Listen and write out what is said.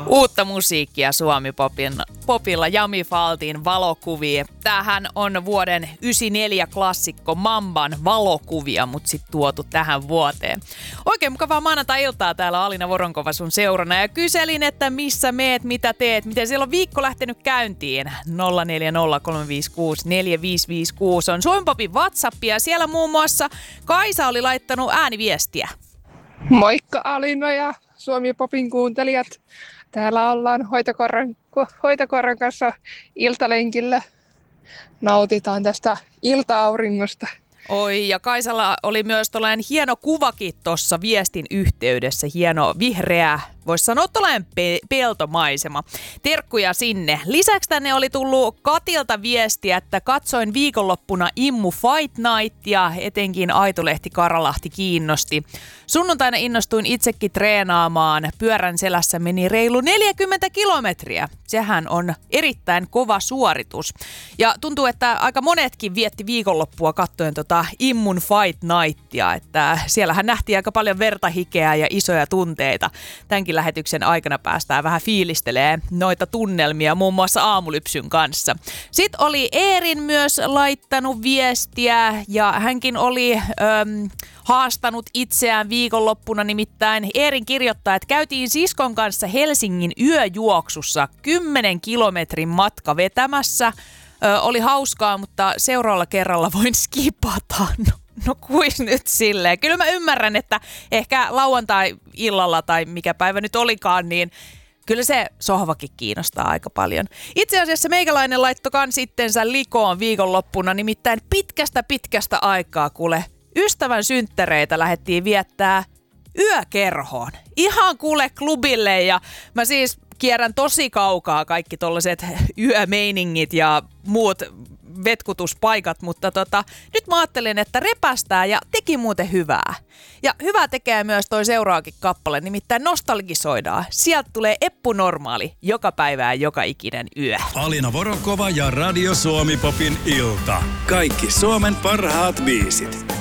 Uutta musiikkia Suomi-popilla Jami Faltin valokuvia. Tämähän on vuoden 1994 klassikko Mamban valokuvia, mutta sitten tuotu tähän vuoteen. Oikein mukavaa maanantai-iltaa täällä Alina Voronkova sun seurana ja kyselin, että missä meet, mitä teet, miten siellä on viikko lähtenyt käyntiin. 0403564556 on Suomi-popin WhatsApp ja siellä muun muassa Kaisa oli laittanut ääniviestiä. Moikka Alina ja Suomi-popin kuuntelijat. Täällä ollaan hoitokoiran kanssa iltalenkillä. Nautitaan tästä ilta-auringosta. Oi, ja Kaisalla oli myös tollainen hieno kuvakin tuossa viestin yhteydessä. Hieno vihreä, voisi sanoa tollainen peltomaisema. Terkkuja sinne. Lisäksi tänne oli tullut Katilta viestiä, että katsoin viikonloppuna Immu Fight Night ja etenkin Aitolehti Karalahti kiinnosti. Sunnuntaina innostuin itsekin treenaamaan. Pyörän selässä meni reilu 40 kilometriä. Sehän on erittäin kova suoritus. Ja tuntuu, että aika monetkin vietti viikonloppua katsoen Immun Fight Nightia. Että siellähän nähtiin aika paljon verta, hikeä ja isoja tunteita. Tämänkin lähetyksen aikana päästään vähän fiilistelemään noita tunnelmia muun muassa aamulypsyn kanssa. Sitten oli Eerin myös laittanut viestiä ja hänkin oli haastanut itseään viikonloppuna, nimittäin Eerin kirjoittaa, että käytiin siskon kanssa Helsingin yöjuoksussa 10 kilometrin matka vetämässä. Oli hauskaa, mutta seuraavalla kerralla voin skipata. No kuis nyt silleen. Kyllä mä ymmärrän, että ehkä lauantai-illalla tai mikä päivä nyt olikaan, niin kyllä se sohvakin kiinnostaa aika paljon. Itse asiassa meikäläinen laittoi kans itsensä likoon viikonloppuna, nimittäin pitkästä aikaa, kuule, ystävän synttäreitä lähdettiin viettää yökerhoon. Ihan kuule klubille ja mä siis kierrän tosi kaukaa kaikki tollaset yömeiningit ja muut vetkutuspaikat, mutta nyt mä ajattelin, että repästää ja teki muuten hyvää. Ja hyvää tekee myös toi seuraavakin kappale, nimittäin nostalgisoidaan. Sieltä tulee Eppu Normaali joka päivää joka ikinen yö. Alina Voronkova ja Radio Suomi-popin ilta. Kaikki Suomen parhaat biisit.